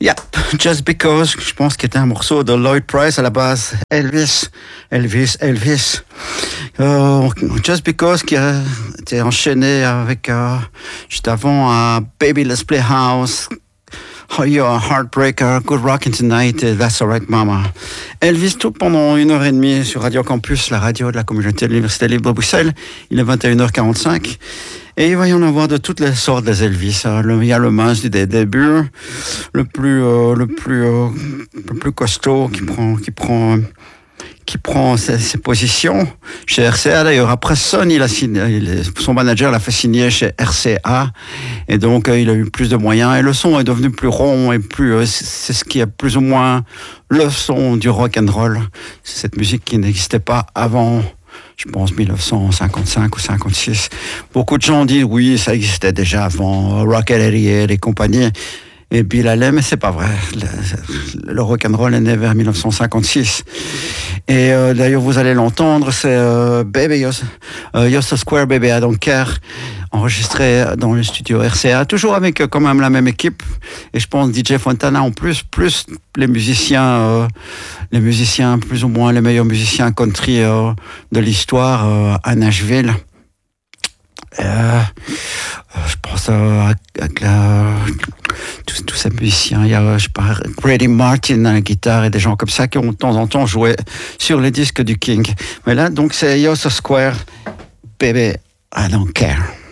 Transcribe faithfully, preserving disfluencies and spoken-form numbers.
Yep, Just Because, je pense qu'il était un morceau de Lloyd Price à la base. Elvis, Elvis, Elvis. Euh, Just Because qui a été enchaîné avec, euh, juste avant, uh, Baby Let's Play House. Oh, you're a heartbreaker, good rockin' tonight, that's alright mama. Elvis, tout pendant une heure et demie sur Radio Campus, la radio de la communauté de l'Université libre de Bruxelles. Il est vingt et une heures quarante-cinq. Et il va y en avoir de toutes les sortes des Elvis. Il y a le mince des débuts, le plus, euh, le plus, euh, le plus costaud qui prend, qui prend, qui prend ses, ses positions chez R C A. D'ailleurs, après Son, il a signé, il, son manager l'a fait signer chez R C A. Et donc, euh, il a eu plus de moyens. Et le son est devenu plus rond et plus, euh, c'est ce qui est plus ou moins le son du rock and roll. C'est cette musique qui n'existait pas avant, je pense, dix-neuf cent cinquante-cinq ou cinquante-six. Beaucoup de gens disent, oui, ça existait déjà avant, Rocket Elliott et compagnie. Et Bill Haley, mais c'est pas vrai. Le, le rock'n'roll est né vers dix-neuf cent cinquante-six. Et euh, d'ailleurs, vous allez l'entendre, c'est euh, Baby You're, uh, You're So Square, Baby I Don't Care, enregistré dans le studio R C A, toujours avec euh, quand même la même équipe. Et je pense D J Fontana en plus, plus les musiciens, euh, les musiciens plus ou moins les meilleurs musiciens country euh, de l'histoire euh, à Nashville. Euh, je pense euh, à, à la, tous, tous ces musiciens, il y a, je sais pas, Grady Martin à la guitare et des gens comme ça qui ont de temps en temps joué sur les disques du King. Mais là, donc, c'est You're So Square, Baby, I Don't Care.